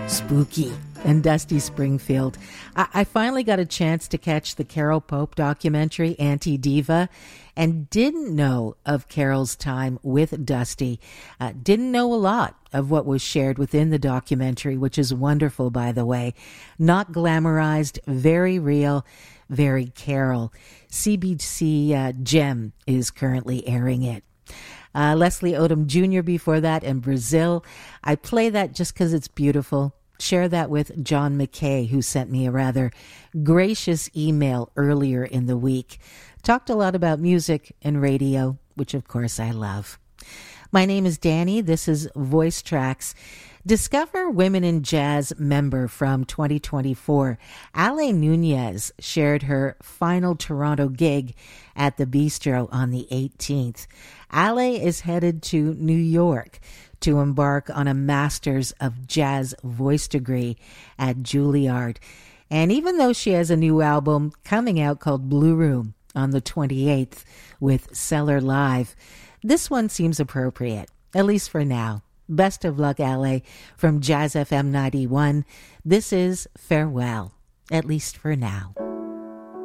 Spooky and Dusty Springfield. I finally got a chance to catch the Carol Pope documentary, Anti-Diva, and didn't know of Carol's time with Dusty. Didn't know a lot of what was shared within the documentary, which is wonderful, by the way. Not glamorized, very real, very Carol. CBC Gem is currently airing it. Leslie Odom Jr. before that, and Brazil. I play that just because it's beautiful. Share that with John McKay, who sent me a rather gracious email earlier in the week. Talked a lot about music and radio, which of course I love. My name is Danny. This is Voice Tracks. Discover Women in Jazz member from 2024. Ale Nunez shared her final Toronto gig at the Bistro on the 18th. Ale is headed to New York to embark on a Master's of Jazz voice degree at Juilliard. And even though she has a new album coming out called Blue Room on the 28th with Cellar Live, this one seems appropriate, at least for now. Best of luck, Ale, from Jazz FM 91. This is Farewell, at least for now.